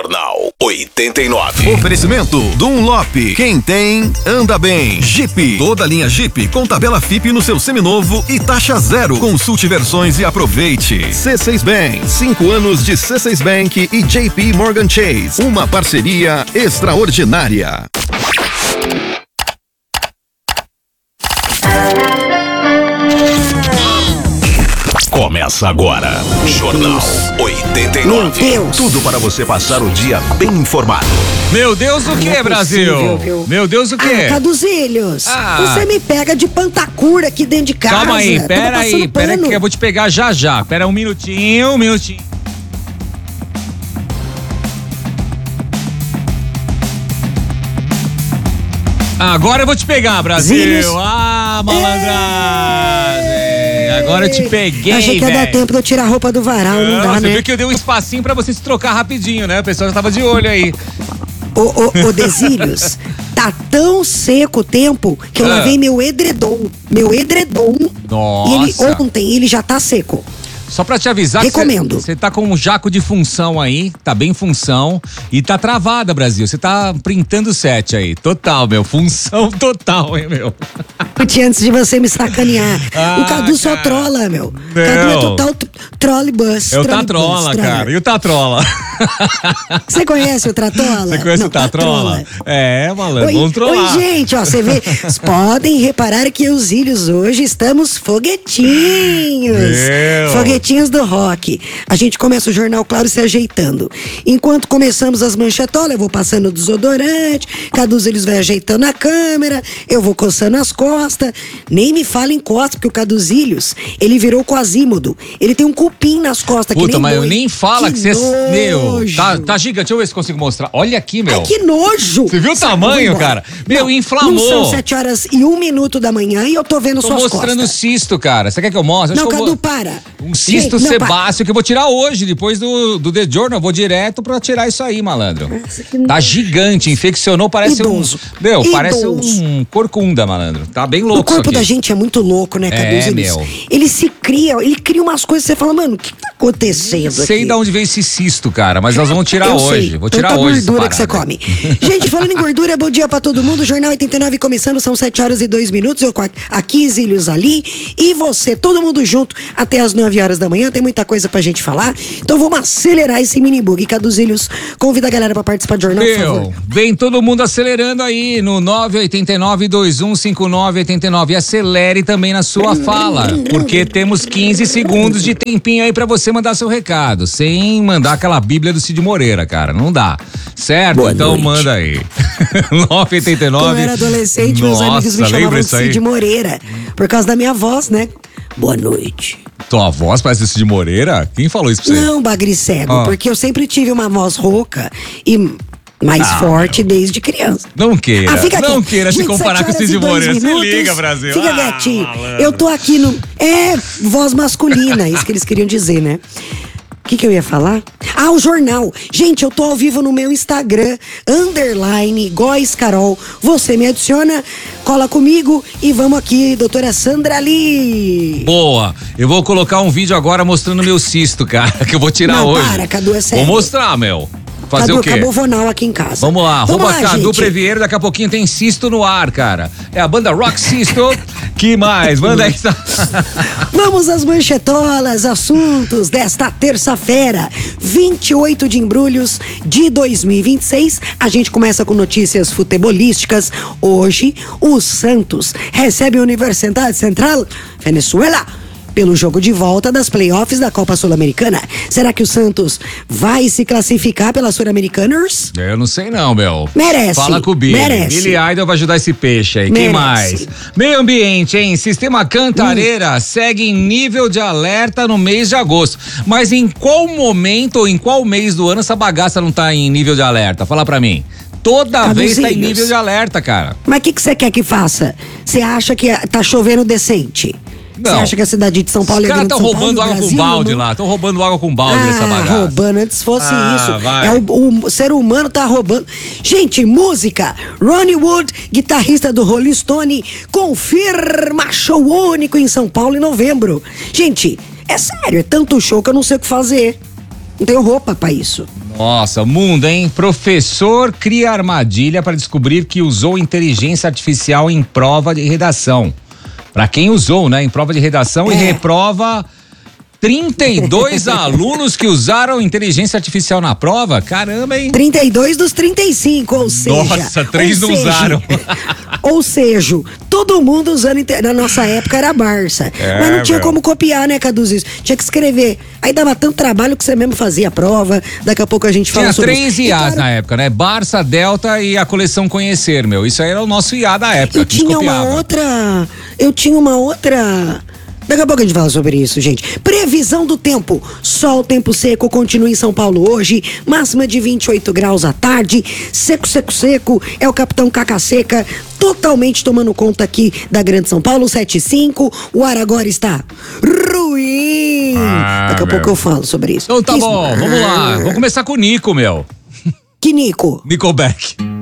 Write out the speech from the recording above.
Jornal 89. Oferecimento Dunlop. Quem tem, anda bem. Jeep. Toda linha Jeep com tabela FIP no seu seminovo e taxa zero. Consulte versões e aproveite. C6 Bank. 5 anos de C6 Bank e JP Morgan Chase. Uma parceria extraordinária. Começa agora, Jornal 89. Meu Deus. Tudo para você passar o dia bem informado. Meu Deus, o que, Brasil? possível, viu? Meu Deus, o que? Caduzilhos, você me pega de pantacura aqui dentro de casa. Calma aí, pera aí pano. que eu vou te pegar já. Pera um minutinho. Agora eu vou te pegar, Brasil. Zílios. Malandragem. Agora eu te peguei, Eu achei que ia dar velho. tempo de eu tirar a roupa do varal, não dá, Você né? viu que eu dei um espacinho pra você se trocar rapidinho, né? O pessoal já tava de olho aí. Ô, Desílios, tá tão seco o tempo que eu lavei meu edredom. Nossa. E ele ontem, ele já tá seco. Só pra te avisar Recomendo. que você tá com um jaco de função aí, tá bem função e tá travada, Brasil. Você tá printando o set aí. Total, meu. Função total, hein, meu. Antes de você me sacanear. O Cadu só cara. trola, meu. Não. Cadu é total trolebus. É o Tatrola, cara. E o Tatrola? Você conhece o Tratola? Você conhece o Tatrola? É, malandro. Vamos trollar. Oi, gente, ó, você vê. Vocês podem reparar que os Ilhos hoje estamos foguetinhos. Meu. Foguetinhos do rock. A gente começa o Jornal Claro se ajeitando. Enquanto começamos as manchetolas, eu vou passando o desodorante, cada um eles vai ajeitando a câmera, eu vou coçando as costas. Nem me fala em costas, porque o Caduzilhos, ele virou Quasímodo. Ele tem um cupim nas costas. Puta, que nem mas eu boi. nem fala que você... nojo. Meu, tá gigante. Deixa eu ver se consigo mostrar. Olha aqui, meu. Ai, que nojo! Você viu o Sai, tamanho, vou embora. cara? Meu, Não, inflamou. Não são 7h01 da manhã e eu tô vendo Tô suas mostrando o costas. cisto, cara. Você quer que eu mostre? Não, Acho que eu Cadu, vou... para. Um cisto Gente, não, sebáceo que eu vou tirar hoje, depois do The Journal. Eu vou direto pra tirar isso aí, malandro. Nossa, que Tá gigante, infeccionou, parece Idoso. Meu, parece Idoso. um corcunda, malandro. Tá bem O louco isso corpo aqui. da gente é muito louco, né, Cadu? É, meu. Ele cria umas coisas que você fala, mano, o que tá acontecendo Sei aqui? de onde veio esse cisto, cara, mas nós vamos tirar Eu hoje. sei, Vou tirar tanta hoje essa gordura que você parada. come. Gente, falando em gordura, bom dia pra todo mundo. Jornal 89 começando, são 7h02. Eu aqui, Zílios ali. E você, todo mundo junto até as 9h da manhã. Tem muita coisa pra gente falar. Então vamos acelerar esse mini bug. Cadu Zílios, convida a galera pra participar do jornal, por favor. Meu, vem todo mundo acelerando aí no 989-2159-89. E acelere também na sua fala, porque temos 15 segundos de tempinho aí pra você mandar seu recado, sem mandar aquela bíblia do Cid Moreira, cara, não dá, certo? Boa Então noite. manda aí. 989. Quando eu era adolescente, meus amigos me Nossa, chamavam lembra de isso aí? Cid Moreira. Por causa da minha voz, né? Boa noite. Tua voz parece Cid Moreira? Quem falou isso pra você? Não, bagre cego, Ah. porque eu sempre tive uma voz rouca e mais forte desde criança. Não queira, Fica não quieto. queira se Gente, comparar com o 7 Cid horas e 2 Moreira. Se minutos. liga, Brasil. Fica quietinho. Eu tô aqui no... voz masculina, isso que eles queriam dizer, né? O que eu ia falar? O jornal. Gente, eu tô ao vivo no meu Instagram, _Góes_Carol. Você me adiciona, cola comigo e vamos aqui, doutora Sandra Lee. Boa, eu vou colocar um vídeo agora mostrando meu cisto, cara, que eu vou tirar Não, hoje. para, Cadu, é sério. Vou mostrar, meu. Fazer Cadu, o quê? acabou o vonal aqui em casa. Vamos lá, Cadu gente. Previeiro, daqui a pouquinho tem Cisto no ar, cara. É a banda Rock Cisto. Que mais? Manda aí. Vamos às manchetolas, assuntos desta terça-feira, 28 de embrulhos de 2026. A gente começa com notícias futebolísticas. Hoje, o Santos recebe a Universidade Central Venezuela pelo jogo de volta das playoffs da Copa Sul-Americana. Será que o Santos vai se classificar pela Sul-Americanas? Eu não sei não, meu. Merece. Fala com o Billy. Merece. Billy Idol vai ajudar esse peixe aí. Quem Merece. mais? Meio ambiente, hein? Sistema Cantareira segue em nível de alerta no mês de agosto. Mas em qual momento ou em qual mês do ano essa bagaça não tá em nível de alerta? Fala pra mim. Toda vez tá em Caduzinhos. nível de alerta, cara. Mas o que você quer que faça? Você acha que tá chovendo decente? Você Não. acha que a cidade de São Paulo Os é caras grande estão São Paulo, roubando água com Brasil, balde não? lá. Estão roubando água com balde nessa bagaça. Roubando, antes fosse isso. vai. É o ser humano tá roubando. Gente, música. Ronnie Wood, guitarrista do Rolling Stone, confirma show único em São Paulo em novembro. Gente, é sério, é tanto show que eu não sei o que fazer. Não tenho roupa pra isso. Nossa, mundo, hein? Professor cria armadilha para descobrir que usou inteligência artificial em prova de redação. Pra quem usou, né? Em prova de redação e reprova 32 alunos que usaram inteligência artificial na prova. Caramba, hein? 32 dos 35, ou seja... Nossa, 3 não usaram. Ou seja, todo mundo usando, na nossa época era Barça. Mas não tinha como copiar, né, Caduzis? Tinha que escrever. Aí dava tanto trabalho que você mesmo fazia a prova. Daqui a pouco a gente fala sobre isso. Tinha 3 IAs na época, né? Barça, Delta e a coleção Conhecer, meu. Isso aí era o nosso IA da época. Eu tinha uma outra... Daqui a pouco a gente fala sobre isso, gente. Previsão do tempo. Sol, tempo seco, continua em São Paulo hoje. Máxima de 28 graus à tarde. Seco, seco, seco. É o Capitão Caca Seca, totalmente tomando conta aqui da Grande São Paulo, 7,5. O ar agora está ruim. Daqui a pouco eu falo sobre isso. Então tá bom, vamos lá. Vamos começar com o Nico, meu. Que Nico? Nickelback.